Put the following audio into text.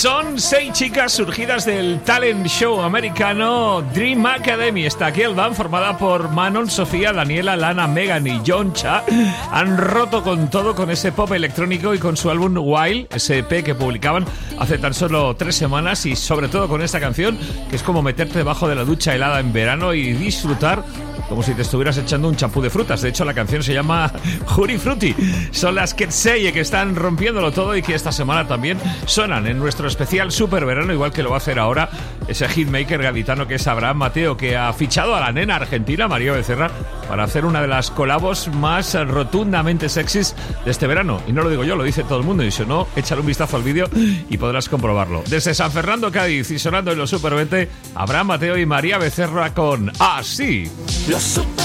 Son 6 chicas surgidas del talent show americano Dream Academy. Esta girl band, formada por Manon, Sofía, Daniela, Lana, Megan y Yoncha, han roto con todo con ese pop electrónico y con su álbum Wild, ese EP que publicaban hace tan solo 3 semanas, y sobre todo con esta canción que es como meterte debajo de la ducha helada en verano y disfrutar como si te estuvieras echando un champú de frutas. De hecho, la canción se llama Jury Fruity. Son las Ketseye que están rompiéndolo todo y que esta semana también suenan en nuestro especial Super Verano, igual que lo va a hacer ahora ese hitmaker gaditano que es Abraham Mateo, que ha fichado a la nena argentina María Becerra para hacer una de las colabos más rotundamente sexys de este verano. Y no lo digo yo, lo dice todo el mundo, y si no, échale un vistazo al vídeo y podrás comprobarlo. Desde San Fernando, Cádiz, y sonando en los Super 20, Abraham Mateo y María Becerra con Así.